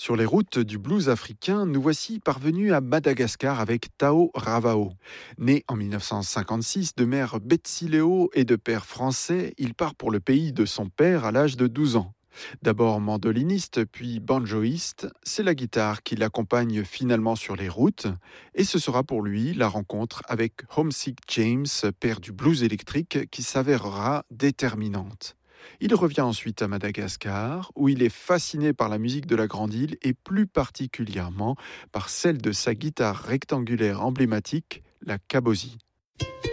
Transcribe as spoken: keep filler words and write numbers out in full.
Sur les routes du blues africain, nous voici parvenus à Madagascar avec Tao Ravao. Né en mille neuf cent cinquante-six de mère Betsileo et de père français, il part pour le pays de son père à l'âge de douze ans. D'abord mandoliniste, puis banjoïste, c'est la guitare qui l'accompagne finalement sur les routes, et ce sera pour lui la rencontre avec Homesick James, père du blues électrique, qui s'avérera déterminante. Il revient ensuite à Madagascar, où il est fasciné par la musique de la Grande Île et plus particulièrement par celle de sa guitare rectangulaire emblématique, la cabosie.